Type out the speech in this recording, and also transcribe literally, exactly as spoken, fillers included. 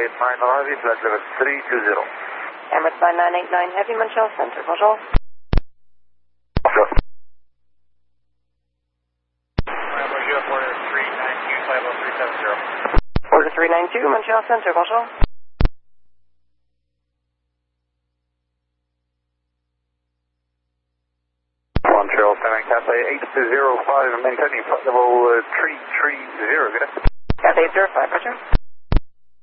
eight nine Heavy, flight level three two zero. Emirates nine nine eight nine Heavy, Montreal Center, bonjour. Bonjour. Bonjour, order three nine two five zero three seven zero. Order three nine two, Montreal Center, bonjour. Montreal Center, Cathay eight zero five, maintaining flight level uh, three three zero, good day. Cathay eight zero five, roger.